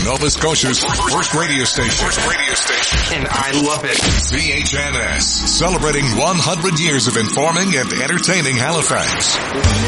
Nova Scotia's first radio station. And I love it. CHNS, celebrating 100 years of informing and entertaining Halifax.